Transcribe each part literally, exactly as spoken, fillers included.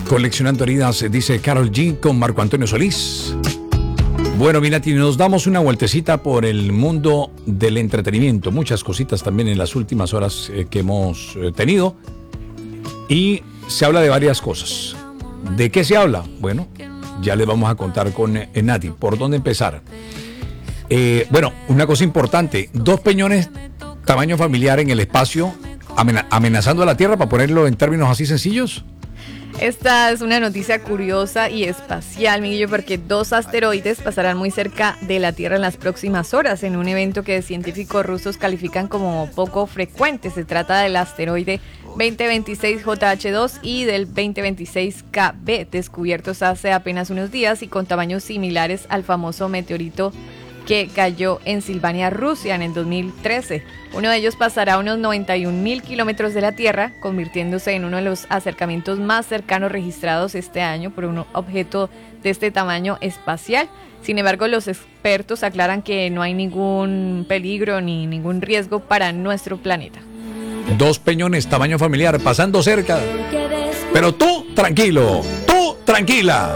Coleccionando heridas, dice Karol G con Marco Antonio Solís. Bueno, Minati, nos damos una vueltecita por el mundo del entretenimiento. Muchas cositas también en las últimas horas eh, que hemos eh, tenido. Y se habla de varias cosas. ¿De qué se habla? Bueno, ya les vamos a contar con eh, Nati. ¿Por dónde empezar? Eh, bueno, una cosa importante. Dos peñones tamaño familiar en el espacio amena- amenazando a la Tierra, para ponerlo en términos así sencillos. Esta es una noticia curiosa y espacial, Miguelillo, porque dos asteroides pasarán muy cerca de la Tierra en las próximas horas, en un evento que científicos rusos califican como poco frecuente. Se trata del asteroide veinte veintiséis J H dos y del veinte veintiséis K B, descubiertos hace apenas unos días y con tamaños similares al famoso meteorito que cayó en Silvania, Rusia, en el dos mil trece. Uno de ellos pasará a unos noventa y un mil kilómetros de la Tierra, convirtiéndose en uno de los acercamientos más cercanos registrados este año por un objeto de este tamaño espacial. Sin embargo, los expertos aclaran que no hay ningún peligro ni ningún riesgo para nuestro planeta. Dos peñones tamaño familiar pasando cerca. Pero tú, tranquilo, tú, tranquila.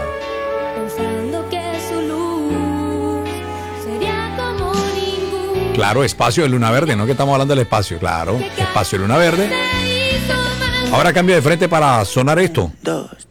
Claro, espacio de Luna Verde, no que estamos hablando del espacio, claro, espacio de Luna Verde. Ahora cambio de frente para sonar esto. Dos.